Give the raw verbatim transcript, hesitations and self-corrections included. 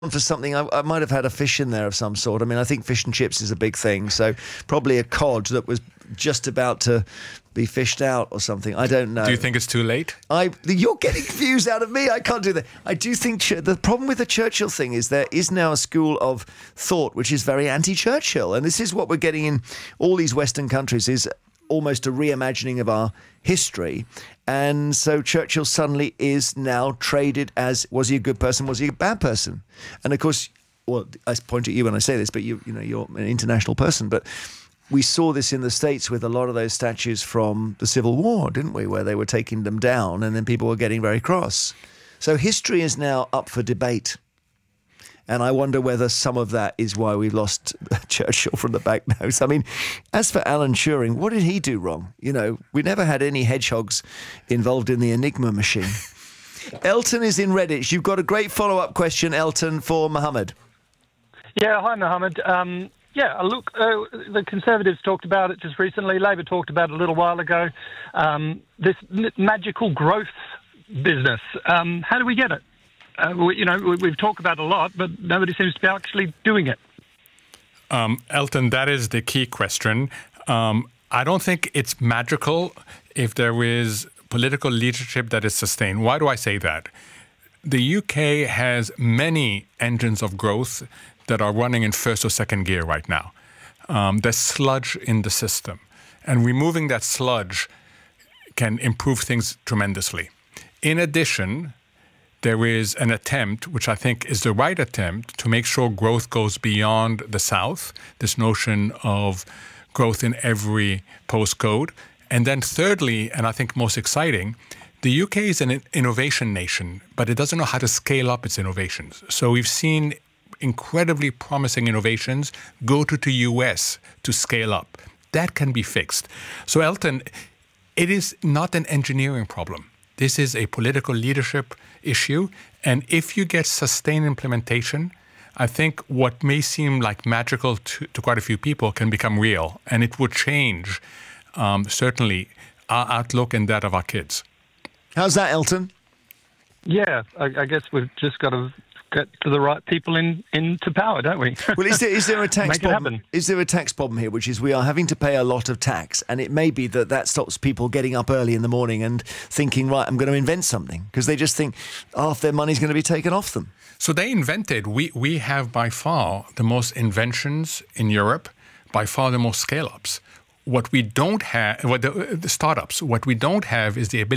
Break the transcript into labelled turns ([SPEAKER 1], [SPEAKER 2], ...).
[SPEAKER 1] for something, I, I might have had a fish in there of some sort. I mean, I think fish and chips is a big thing. So probably a cod that was just about to be fished out or something. I don't know.
[SPEAKER 2] Do you think it's too late?
[SPEAKER 1] I You're getting views out of me. I can't do that. I do think Ch- the problem with the Churchill thing is there is now a school of thought which is very anti-Churchill. And this is what we're getting in all these Western countries, is almost a reimagining of our history. And so Churchill suddenly is now traded as, was he a good person, was he a bad person? And of course, well, I point at you when I say this, but you you know, you're an international person, but we saw this in the States with a lot of those statues from the Civil War, didn't we, where they were taking them down and then people were getting very cross. So history is now up for debate. And I wonder whether some of that is why we lost Churchill from the banknotes. I mean, as for Alan Turing, what did he do wrong? You know, we never had any hedgehogs involved in the Enigma machine. Elton is in Redditch. You've got a great follow-up question, Elton, for Mohammed.
[SPEAKER 3] Yeah, hi, Mohammed. Um, yeah, look, uh, the Conservatives talked about it just recently. Labor talked about it a little while ago. Um, this m- magical growth business. Um, how do we get it? Uh, we, you know, we, we've talked about it a lot, but nobody seems to be actually doing it.
[SPEAKER 2] Um, Elton, that is the key question. Um, I don't think it's magical if there is political leadership that is sustained. Why do I say that? The U K has many engines of growth that are running in first or second gear right now. Um, there's sludge in the system, and removing that sludge can improve things tremendously. In addition, there is an attempt, which I think is the right attempt, to make sure growth goes beyond the South, this notion of growth in every postcode. And then thirdly, and I think most exciting, the U K is an innovation nation, but it doesn't know how to scale up its innovations. So we've seen incredibly promising innovations go to the U S to scale up. That can be fixed. So Elton, it is not an engineering problem. This is a political leadership issue. And if you get sustained implementation, I think what may seem like magical to, to quite a few people can become real. And it would change, um, certainly, our outlook and that of our kids.
[SPEAKER 1] How's that, Elton?
[SPEAKER 3] Yeah, I, I guess we've just got to get to the right people in into power, don't we?
[SPEAKER 1] Well, is there is there a tax
[SPEAKER 3] Make it
[SPEAKER 1] problem?
[SPEAKER 3] happen.
[SPEAKER 1] Is there a tax problem here, which is we are having to pay a lot of tax, and it may be that that stops people getting up early in the morning and thinking, right, I'm going to invent something, because they just think half their money's going to be taken off them.
[SPEAKER 2] So they invented, we, we have by far the most inventions in Europe, by far the most scale-ups. What we don't have, what the, the startups, what we don't have is the ability